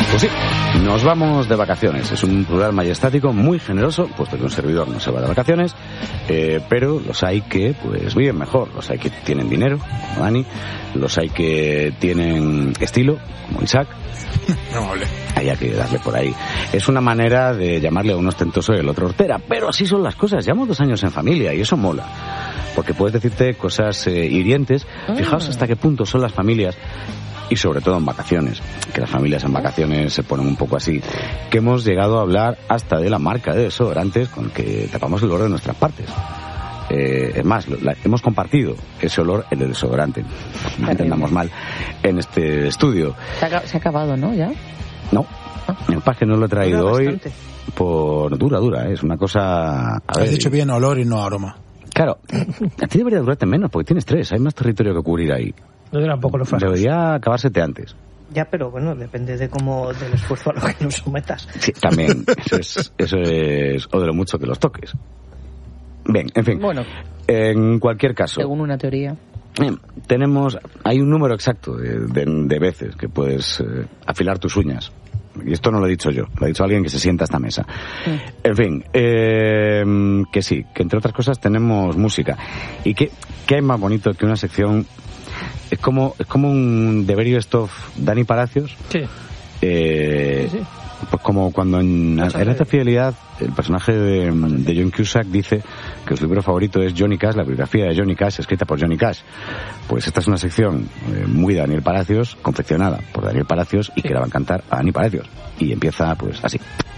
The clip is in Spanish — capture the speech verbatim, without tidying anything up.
Pues sí, nos vamos de vacaciones. Es un plural majestático muy generoso, puesto que un servidor no se va de vacaciones, eh, pero los hay que pues viven mejor. Los hay que tienen dinero, como Dani, los hay que tienen estilo, como Isaac. No, vale. Hay que darle por ahí. Es una manera de llamarle a uno ostentoso y el otro hortera, pero así son las cosas. Llevamos dos años en familia y eso mola, porque puedes decirte cosas eh, hirientes. Fijaos hasta qué punto son las familias, y sobre todo en vacaciones, que las familias en vacaciones se ponen un poco así, que hemos llegado a hablar hasta de la marca de desodorantes con que tapamos el olor de nuestras partes. Eh, es más, la, hemos compartido ese olor, el del desodorante, no entendamos mal, en este estudio. Se ha, se ha acabado, ¿no? ¿Ya? No, el paz que no lo he traído Dura hoy bastante. por dura, dura, ¿eh? Es una cosa... A Has ver, dicho bien olor y no aroma. Claro, a ti debería durarte menos porque tienes tres, hay más territorio que cubrir ahí. No duran poco los frascos. Debería acabársete antes. Ya, pero bueno, depende de cómo, del esfuerzo a lo que nos sometas. Sí, también, eso es, eso es, o de lo mucho que los toques. Bien, en fin, Bueno, en cualquier caso, según una teoría. eh, tenemos, hay un número exacto de, de, de veces que puedes eh, afilar tus uñas. Y esto no lo he dicho yo, lo ha dicho alguien que se sienta a esta mesa. Mm. En fin, eh, que sí, que entre otras cosas tenemos música. ¿Y qué, qué hay más bonito que una sección? Es como, es como un The Very Best of Dani Palacios. Sí. Eh, Sí, sí. Pues como cuando en, en Alta Fidelidad el personaje de, de John Cusack dice que su libro favorito es Johnny Cash, la biografía de Johnny Cash escrita por Johnny Cash. Pues esta es una sección eh, muy de Daniel Palacios, confeccionada por Daniel Palacios y que la va a encantar a Dani Palacios. Y empieza pues así.